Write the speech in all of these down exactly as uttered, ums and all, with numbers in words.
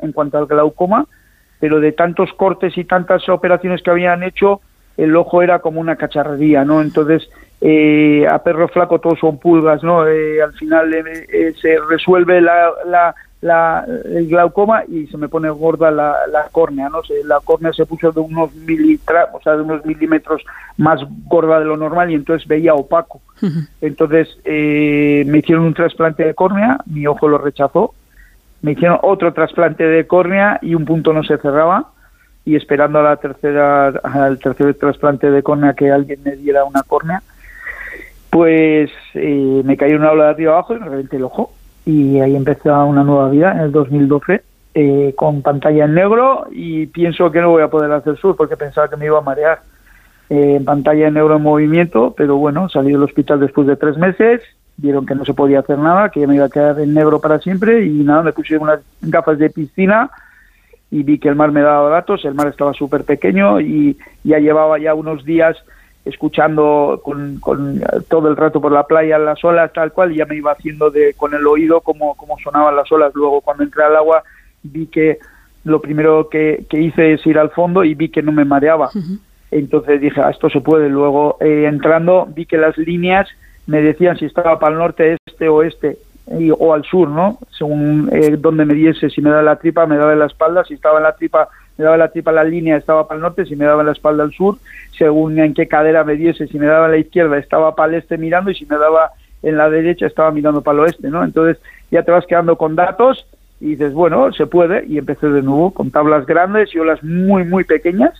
en cuanto al glaucoma, pero de tantos cortes y tantas operaciones que habían hecho, el ojo era como una cacharrería, ¿no? Entonces, eh, a perro flaco todos son pulgas, ¿no? Eh, al final eh, eh, se resuelve la, la, la, el glaucoma y se me pone gorda la, la córnea, ¿no? Se, la córnea se puso de unos militra, o sea, de unos milímetros más gorda de lo normal y entonces veía opaco. Uh-huh. Entonces, eh, me hicieron un trasplante de córnea, mi ojo lo rechazó, me hicieron otro trasplante de córnea y un punto no se cerraba, y esperando a la tercera, al tercer trasplante de córnea que alguien me diera una córnea, pues eh, me cayó una ola de arriba abajo y me reventé el ojo. Y ahí empezó una nueva vida en el dos mil doce, eh, con pantalla en negro, y pienso que no voy a poder hacer surf porque pensaba que me iba a marear. Eh, en pantalla en negro en movimiento, pero bueno, salí del hospital después de tres meses, vieron que no se podía hacer nada, que ya me iba a quedar en negro para siempre, y nada, me puse unas gafas de piscina y vi que el mar me daba datos, el mar estaba súper pequeño y ya llevaba ya unos días escuchando con, con todo el rato por la playa las olas tal cual, y ya me iba haciendo de con el oído cómo, cómo sonaban las olas. Luego cuando entré al agua vi que lo primero que, que hice es ir al fondo y vi que no me mareaba. Uh-huh. Entonces dije, ah, esto se puede. Luego eh, entrando vi que las líneas me decían si estaba para el norte, este, oeste y, o al sur, ¿no? Según eh, donde me diese, si me daba la tripa, me daba en la espalda, si estaba en la tripa, me daba en la tripa la línea, estaba para el norte, si me daba en la espalda al sur, según en qué cadera me diese, si me daba en la izquierda, estaba para el este mirando, y si me daba en la derecha, estaba mirando para el oeste, ¿no? Entonces ya te vas quedando con datos y dices, bueno, se puede, y empecé de nuevo con tablas grandes y olas muy, muy pequeñas,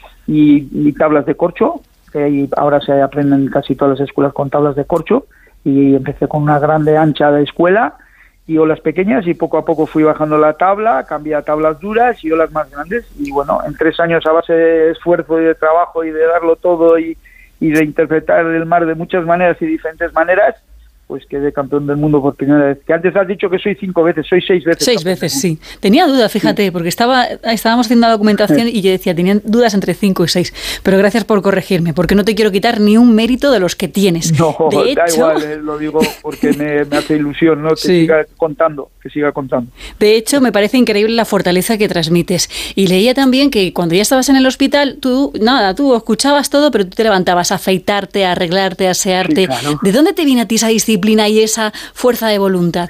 y, y tablas de corcho, que ahora se aprenden casi todas las escuelas con tablas de corcho, y empecé con una grande ancha de escuela y olas pequeñas, y poco a poco fui bajando la tabla, cambié a tablas duras y olas más grandes, y bueno, en tres años a base de esfuerzo y de trabajo y de darlo todo y, y de interpretar el mar de muchas maneras y diferentes maneras, pues quedé campeón del mundo por primera vez. Que antes has dicho que soy cinco veces, soy seis veces. Seis veces, sí. Tenía dudas, fíjate, sí. porque estaba estábamos haciendo la documentación y yo decía, tenían dudas entre cinco y seis. Pero gracias por corregirme, porque no te quiero quitar ni un mérito de los que tienes. No, de da hecho, igual, eh, lo digo porque me, me hace ilusión, ¿no? Que sí. siga contando, que siga contando. De hecho, me parece increíble la fortaleza que transmites. Y leía también que cuando ya estabas en el hospital, tú, nada, tú escuchabas todo, pero tú te levantabas a afeitarte, a arreglarte, a asearte. Sí, claro. ¿De dónde te viene a ti esa disciplina y esa fuerza de voluntad?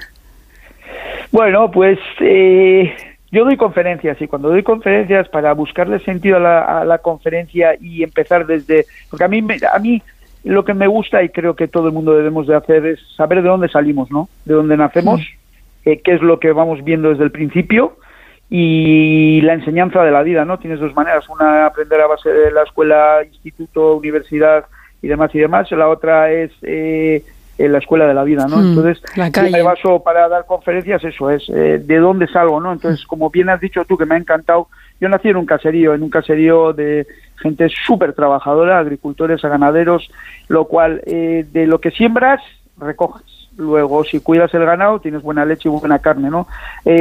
Bueno, pues eh, yo doy conferencias, y cuando doy conferencias, para buscarle sentido a la, a la conferencia y empezar desde... Porque a mí, a mí lo que me gusta, y creo que todo el mundo debemos de hacer, es saber de dónde salimos, ¿no? De dónde nacemos, sí. eh, qué es lo que vamos viendo desde el principio, y la enseñanza de la vida, ¿no? Tienes dos maneras: una, aprender a base de la escuela, instituto, universidad y demás y demás; la otra es... Eh, en la escuela de la vida, ¿no? Mm, Entonces, yo me baso para dar conferencias, eso es, eh, de dónde salgo, ¿no? Entonces, como bien has dicho tú, que me ha encantado, yo nací en un caserío, en un caserío de gente súper trabajadora, agricultores, a ganaderos, lo cual, eh, de lo que siembras, recoges. Luego, si cuidas el ganado, tienes buena leche y buena carne, ¿no?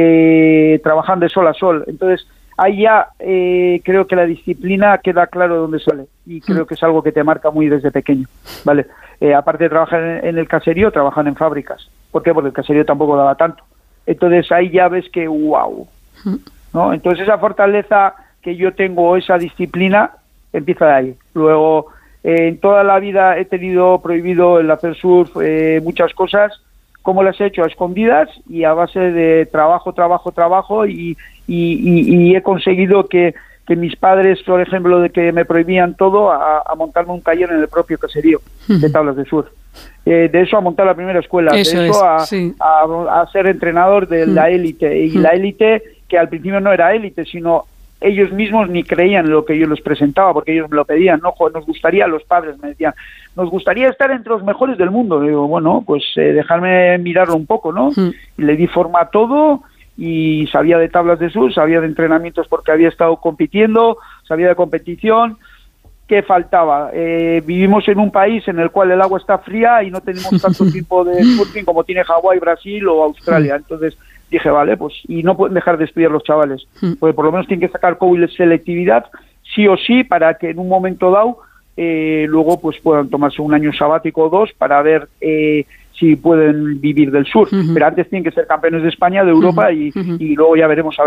Eh, trabajan de sol a sol. Entonces, ahí ya eh, creo que la disciplina queda claro de dónde sale, y creo que es algo que te marca muy desde pequeño, ¿vale? Eh, aparte de trabajar en, en el caserío, trabajan en fábricas. ¿Por qué? Porque el caserío tampoco daba tanto. Entonces ahí ya ves que wow, ¿no? Entonces esa fortaleza que yo tengo, esa disciplina, empieza de ahí. Luego, eh, en toda la vida he tenido prohibido el hacer surf, eh, muchas cosas. ¿Cómo las he hecho? A escondidas y a base de trabajo, trabajo, trabajo, y, y, y, y he conseguido que, que mis padres, por ejemplo, de que me prohibían todo, a, a montarme un taller en el propio caserío de tablas de surf. Eh, de eso a montar la primera escuela, eso de eso es, a, sí. a, a ser entrenador de la élite, y la élite que al principio no era élite, sino ellos mismos ni creían en lo que yo les presentaba, porque ellos me lo pedían, ¿no? Nos gustaría, los padres me decían, nos gustaría estar entre los mejores del mundo. Y digo, bueno, pues eh, dejarme mirarlo un poco, ¿no? Mm. Y le di forma a todo, y sabía de tablas de surf, sabía de entrenamientos porque había estado compitiendo, sabía de competición. ¿Qué faltaba? Eh, vivimos en un país en el cual el agua está fría y no tenemos tanto tiempo de surfing como tiene Hawái, Brasil o Australia. Entonces dije, vale, pues, y no pueden dejar de estudiar los chavales, porque por lo menos tienen que sacar C O U selectividad, sí o sí, para que en un momento dado eh, luego pues puedan tomarse un año sabático o dos para ver eh, si pueden vivir del surf. Uh-huh. Pero antes tienen que ser campeones de España, de Europa, uh-huh. y, uh-huh. y luego ya veremos a ver